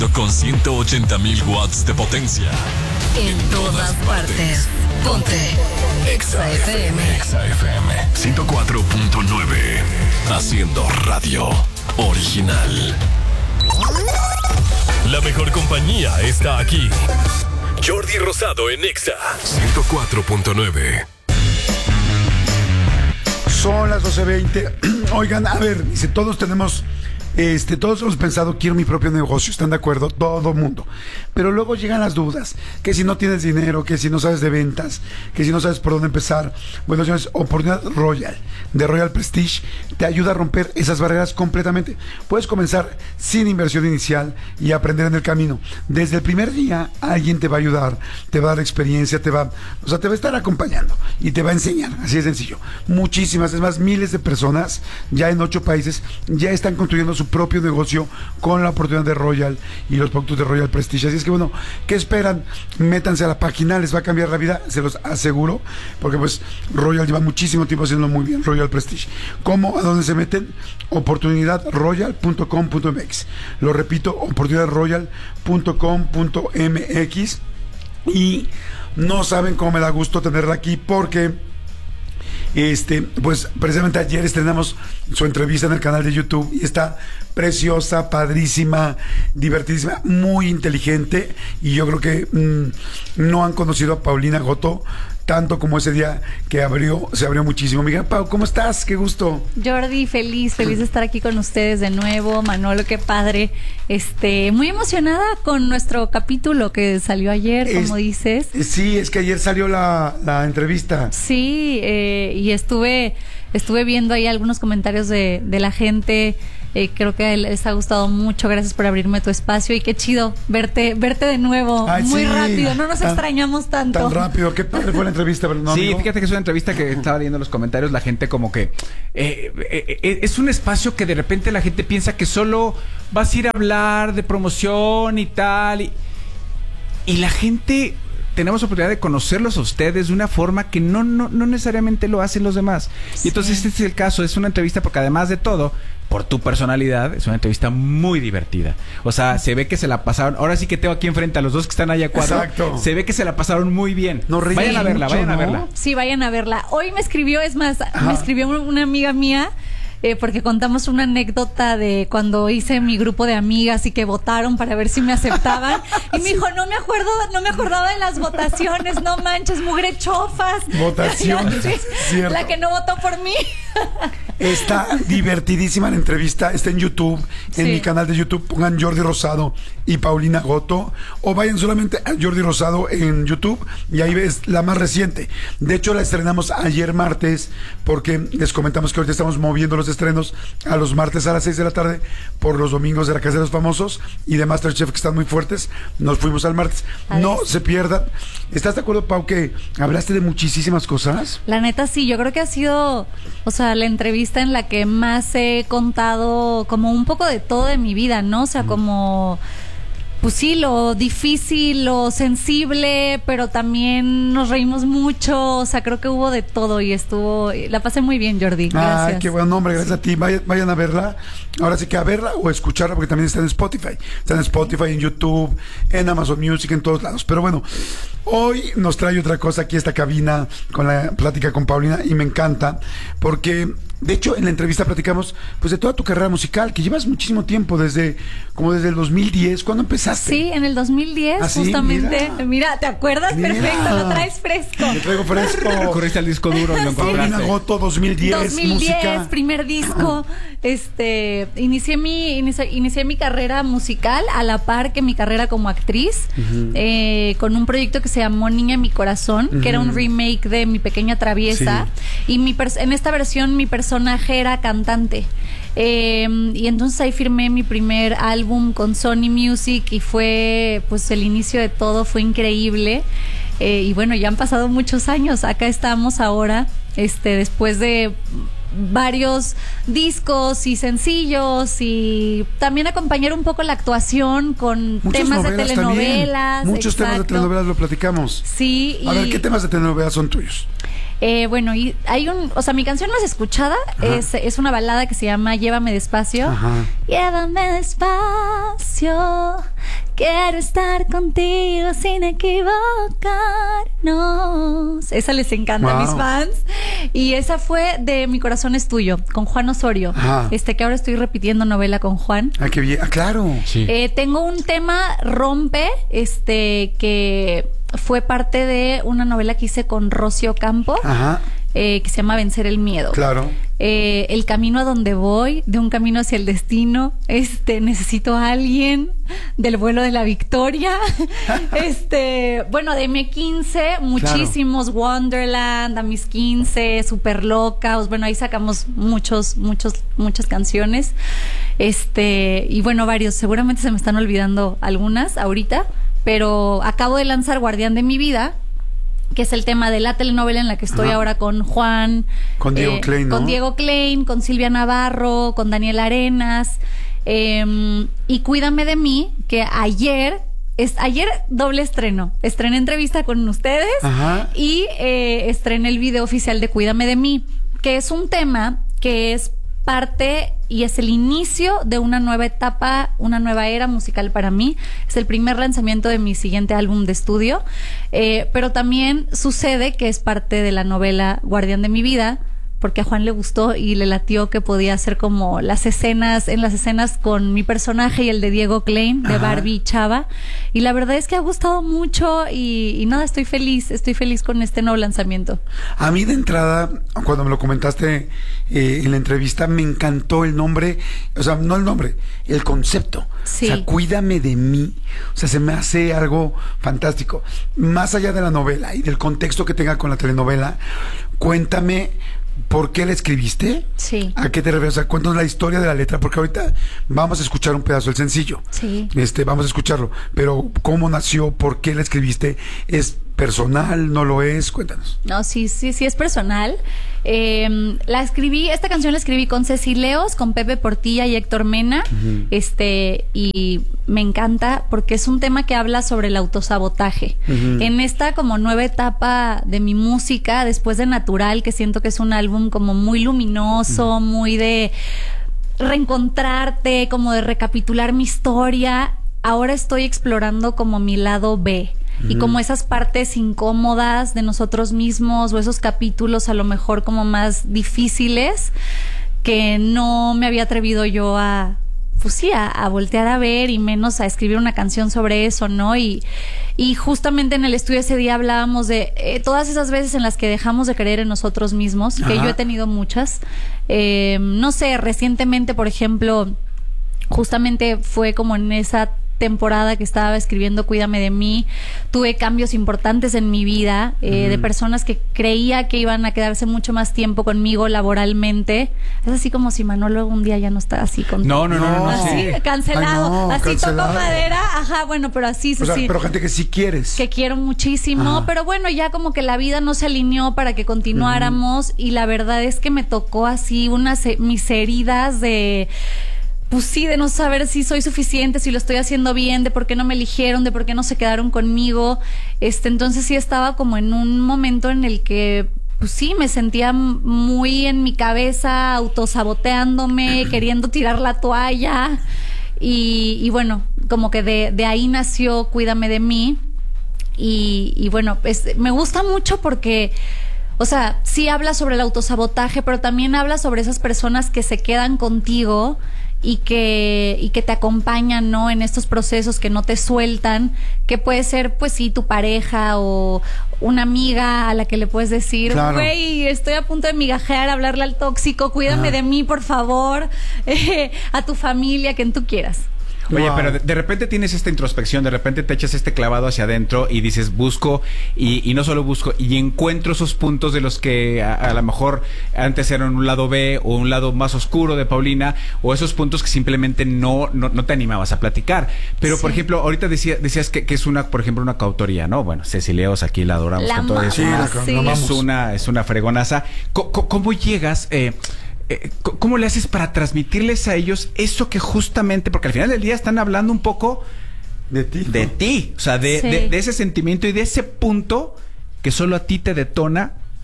Con 180,000 watts de potencia. En todas partes. Ponte Exa FM. Exa FM 104.9. Haciendo radio original. La mejor compañía está aquí. Jordi Rosado en Exa 104.9. Son las 12:20. Oigan, a ver, dice, todos tenemos... todos hemos pensado, quiero mi propio negocio, ¿están de acuerdo? Todo mundo. Pero luego llegan las dudas, que si no tienes dinero, que si no sabes de ventas, que si no sabes por dónde empezar. Bueno, señores, Oportunidad Royal, de Royal Prestige, te ayuda a romper esas barreras completamente. Puedes comenzar sin inversión inicial y aprender en el camino. Desde el primer día, alguien te va a ayudar, te va a dar experiencia, te va a estar acompañando y te va a enseñar, así de sencillo. Muchísimas, es más, miles de personas, ya en 8 países, ya están construyendo su propio negocio con la oportunidad de Royal y los productos de Royal Prestige. Así es que bueno, ¿qué esperan? Métanse a la página, les va a cambiar la vida, se los aseguro, porque pues Royal lleva muchísimo tiempo haciéndolo muy bien, Royal Prestige. ¿Cómo? ¿A dónde se meten? oportunidadroyal.com.mx. Lo repito, oportunidadroyal.com.mx. Y no saben cómo me da gusto tenerla aquí, porque pues precisamente ayer estrenamos su entrevista en el canal de YouTube y está preciosa, padrísima, divertidísima, muy inteligente, y yo creo que no han conocido a Paulina Goto tanto como ese día que se abrió muchísimo. Miguel, Pau, ¿cómo estás? Qué gusto. Jordi, feliz de estar aquí con ustedes de nuevo. Manolo, qué padre. Muy emocionada con nuestro capítulo que salió ayer, como dices. Sí, es que ayer salió la entrevista. Sí, y estuve viendo ahí algunos comentarios de la gente. Creo que les ha gustado mucho. Gracias por abrirme tu espacio y qué chido verte de nuevo. Ay, muy sí, rápido, no nos extrañamos tanto. Tan rápido, qué padre fue la entrevista. Pero no, sí, amigo. Fíjate que es una entrevista que estaba leyendo los comentarios, la gente como que es un espacio que de repente la gente piensa que solo vas a ir a hablar de promoción y tal, y la gente... Tenemos oportunidad de conocerlos a ustedes de una forma que no necesariamente lo hacen los demás. Sí. Y entonces este es el caso, es una entrevista porque además de todo, por tu personalidad, es una entrevista muy divertida. O sea, se ve que se la pasaron, ahora sí que tengo aquí enfrente a los dos que están allá cuadro. Exacto. Se ve que se la pasaron muy bien. Vayan a verla, vayan a verla. Sí, vayan a verla. Hoy me escribió una amiga mía, porque contamos una anécdota de cuando hice mi grupo de amigas y que votaron para ver si me aceptaban. Y me dijo, no me acordaba de las votaciones, no manches, mugre chofas. Votaciones, cierto. La que no votó por mí. Está divertidísima la entrevista, está en YouTube, en mi canal de YouTube, pongan Jordi Rosado y Paulina Goto, o vayan solamente a Jordi Rosado en YouTube y ahí ves la más reciente. De hecho, la estrenamos ayer martes, porque les comentamos que ahorita estamos moviendo los estrenos a los martes a las 6 de la tarde por los domingos de la Casa de los Famosos y de MasterChef, que están muy fuertes. Nos fuimos al martes. No se pierdan. ¿Estás de acuerdo, Pau, que hablaste de muchísimas cosas? La neta sí, yo creo que ha sido, o sea, la entrevista en la que más he contado como un poco de todo de mi vida, ¿no? O sea, como... Pues sí, lo difícil, lo sensible, pero también nos reímos mucho. O sea, creo que hubo de todo y la pasé muy bien, Jordi. Gracias. Ay, qué buen nombre, gracias a ti. Vayan a verla. Ahora sí que a verla o a escucharla, porque también está en Spotify. Está en Spotify, en YouTube, en Amazon Music, en todos lados. Pero bueno, hoy nos trae otra cosa aquí, esta cabina, con la plática con Paulina, y me encanta, porque... De hecho, en la entrevista platicamos pues de toda tu carrera musical, que llevas muchísimo tiempo, desde el 2010. ¿Cuándo empezaste? Sí, en el 2010, justamente. Mira, ¿te acuerdas? Mira. Perfecto, lo traes fresco. Lo traigo fresco. Recurriste al disco duro y lo encontraste. Paulina Goto, 2010, música. Primer disco. Inicié mi carrera musical a la par que mi carrera como actriz, con un proyecto que se llamó Niña Mi Corazón, que era un remake de Mi Pequeña Traviesa. Sí. Y en esta versión mi personaje era cantante. Y entonces ahí firmé mi primer álbum con Sony Music y fue pues el inicio de todo, fue increíble. Y bueno, ya han pasado muchos años. Acá estamos ahora, después de varios discos y sencillos, y también acompañar un poco la actuación con temas de telenovelas. Muchos temas de telenovelas lo platicamos. Sí. A ver, ¿qué temas de telenovelas son tuyos? Bueno, y hay o sea, mi canción más escuchada es una balada que se llama Llévame Despacio. Ajá. Llévame despacio, quiero estar contigo sin equivocarnos. Esa les encanta a mis fans. Y esa fue de Mi Corazón es Tuyo, con Juan Osorio. Ajá. Que ahora estoy repitiendo novela con Juan. Ah, qué bien. Ah, claro. Sí. Tengo un tema Rompe, que fue parte de una novela que hice con Rocío Campo. Ajá. Que se llama Vencer el Miedo. Claro. El camino a donde voy, de un camino hacia el destino. Necesito a alguien, del vuelo de la victoria. Bueno, de M15, muchísimos. Claro. Wonderland, a mis 15, Super Locas. Bueno, ahí sacamos muchas canciones. Y bueno, varios. Seguramente se me están olvidando algunas ahorita. Pero acabo de lanzar Guardián de mi vida, que es el tema de la telenovela en la que estoy ahora con Juan. Con Diego Klein, ¿no? Con Diego Klein, con Silvia Navarro, con Daniel Arenas. Y Cuídame de mí, que ayer doble estreno. Estrené entrevista con ustedes. Ajá. Y estrené el video oficial de Cuídame de mí, que es un tema que es parte y es el inicio de una nueva etapa, una nueva era musical para mí. Es el primer lanzamiento de mi siguiente álbum de estudio, pero también sucede que es parte de la novela Guardián de mi vida, porque a Juan le gustó y le latió que podía hacer como en las escenas con mi personaje y el de Diego Klein, de Barbie y Chava. Y la verdad es que ha gustado mucho y nada, estoy feliz con este nuevo lanzamiento. A mí de entrada, cuando me lo comentaste en la entrevista, me encantó el nombre, o sea, no el nombre, el concepto. Sí. O sea, Cuídame de mí. O sea, se me hace algo fantástico. Más allá de la novela y del contexto que tenga con la telenovela, cuéntame ¿por qué la escribiste? Sí. ¿A qué te refieres? O sea, cuéntanos la historia de la letra, porque ahorita vamos a escuchar un pedazo del sencillo. Sí. Vamos a escucharlo. Pero ¿cómo nació? ¿Por qué la escribiste? ¿Es personal? ¿No lo es? Cuéntanos. No, sí es personal. Esta canción la escribí con Ceci Leos, con Pepe Portilla y Héctor Mena. Y me encanta porque es un tema que habla sobre el autosabotaje. En esta como nueva etapa de mi música, después de Natural, que siento que es un álbum como muy luminoso, muy de reencontrarte, como de recapitular mi historia. Ahora estoy explorando como mi lado B. Y como esas partes incómodas de nosotros mismos o esos capítulos a lo mejor como más difíciles que no me había atrevido yo a voltear a ver y menos a escribir una canción sobre eso, ¿no? Y justamente en el estudio ese día hablábamos de todas esas veces en las que dejamos de creer en nosotros mismos, que yo he tenido muchas. No sé, recientemente, por ejemplo, justamente fue como en esa temporada que estaba escribiendo Cuídame de mí, tuve cambios importantes en mi vida, de personas que creía que iban a quedarse mucho más tiempo conmigo laboralmente. Es así como si Manolo un día ya no está así conmigo. No. Así, cancelado. Toco madera. Ajá, bueno, pero así. O sea, pero gente que sí quieres. Que quiero muchísimo. Ajá. Pero bueno, ya como que la vida no se alineó para que continuáramos y la verdad es que me tocó así mis heridas de no saber si soy suficiente, si lo estoy haciendo bien, de por qué no me eligieron, de por qué no se quedaron conmigo. Entonces sí estaba como en un momento en el que me sentía muy en mi cabeza, autosaboteándome, queriendo tirar la toalla. Y bueno, como que de ahí nació Cuídame de mí. Y bueno, me gusta mucho porque, o sea, sí habla sobre el autosabotaje, pero también habla sobre esas personas que se quedan contigo y que te acompañan, ¿no? En estos procesos, que no te sueltan, que puede ser, pues sí, tu pareja o una amiga a la que le puedes decir, güey, estoy a punto de migajear, hablarle al tóxico, cuídame de mí, por favor, a tu familia, quien tú quieras. Oye, pero de repente tienes esta introspección, de repente te echas este clavado hacia adentro y dices, busco, y no solo busco, y encuentro esos puntos de los que a lo mejor antes eran un lado B o un lado más oscuro de Paulina, o esos puntos que simplemente no te animabas a platicar. Pero, por ejemplo, ahorita decías que es por ejemplo, una coautoría, ¿no? Bueno, Ceci Leos, aquí la adoramos con todo eso. Es una fregonaza. ¿Cómo llegas? ¿Cómo le haces para transmitirles a ellos eso que justamente, porque al final del día están hablando un poco de ti, ¿no? De ti, o sea, de ese sentimiento y de ese punto que solo a ti te detona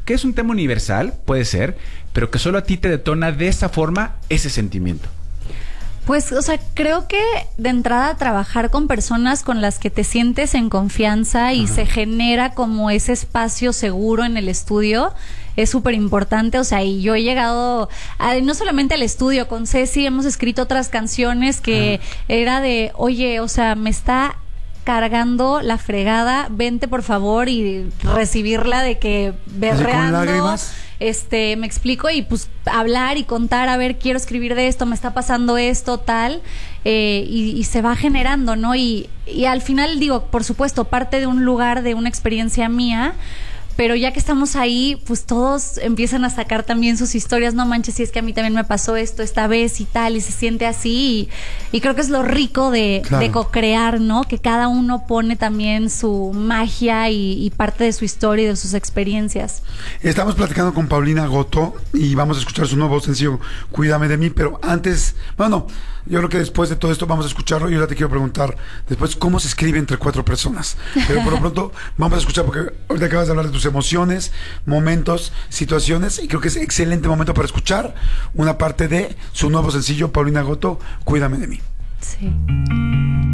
que es un tema universal, puede ser, pero que solo a ti te detona de esa forma ese sentimiento? Pues, o sea, creo que de entrada trabajar con personas con las que te sientes en confianza y se genera como ese espacio seguro en el estudio es súper importante. O sea, y yo he llegado no solamente al estudio, con Ceci hemos escrito otras canciones que era de, oye, o sea, me está cargando la fregada, vente por favor, y recibirla de que berreando. ¿Con lágrimas? Me explico, y pues hablar y contar, a ver, quiero escribir de esto, me está pasando esto, tal, y se va generando, ¿no? Y al final, digo, por supuesto, parte de un lugar, de una experiencia mía, pero ya que estamos ahí, pues todos empiezan a sacar también sus historias. No manches, si es que a mí también me pasó esto esta vez y tal, y se siente así, y creo que es lo rico de co-crear, ¿no? Que cada uno pone también su magia y parte de su historia y de sus experiencias. Estamos platicando con Paulina Goto y vamos a escuchar su nuevo sencillo, Cuídame de mí, pero antes, bueno, yo creo que después de todo esto vamos a escucharlo, y ahora te quiero preguntar después cómo se escribe entre 4 personas, pero por lo pronto vamos a escuchar, porque ahorita acabas de hablar de tus emociones, momentos, situaciones, y creo que es excelente momento para escuchar una parte de su nuevo sencillo, Paulina Goto, Cuídame de mí. Sí.